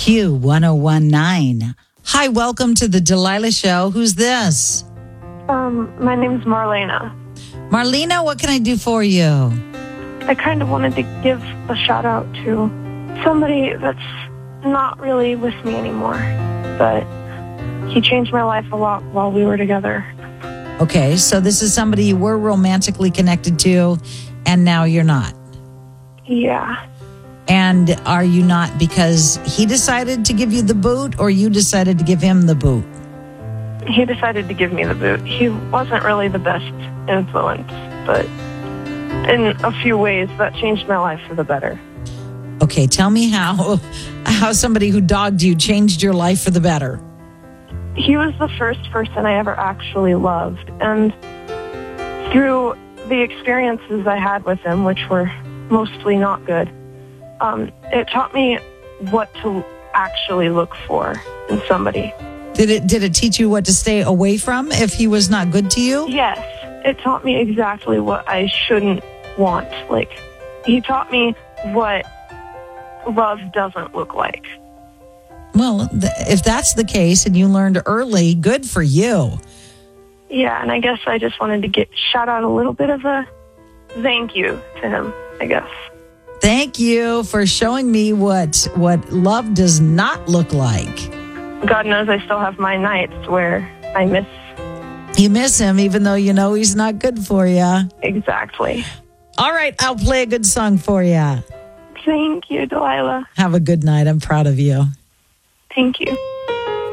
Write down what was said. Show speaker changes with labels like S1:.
S1: Q1019. Hi, welcome to the Delilah Show. Who's this?
S2: My name's Marlena.
S1: Marlena, what can I do for you?
S2: I kind of wanted to give a shout out to somebody that's not really with me anymore, but he changed my life a lot while we were together.
S1: Okay, so this is somebody you were romantically connected to, and now you're not.
S2: Yeah.
S1: And are you not because he decided to give you the boot, or you decided to give him the boot?
S2: He decided to give me the boot. He wasn't really the best influence, but in a few ways that changed my life for the better.
S1: Okay, tell me how somebody who dogged you changed your life for the better.
S2: He was the first person I ever actually loved, and through the experiences I had with him, which were mostly not good, it taught me what to actually look for in somebody.
S1: Did it teach you what to stay away from if he was not good to you?
S2: Yes, it taught me exactly what I shouldn't want. Like, he taught me what love doesn't look like.
S1: Well, if that's the case and you learned early, good for you.
S2: Yeah, and I guess I just wanted to shout out a little bit of a thank you to him, I guess.
S1: Thank you for showing me what love does not look like.
S2: God knows I still have my nights where I miss.
S1: You miss him even though you know he's not good for you.
S2: Exactly.
S1: All right, I'll play a good song for you.
S2: Thank you, Delilah.
S1: Have a good night. I'm proud of you.
S2: Thank you.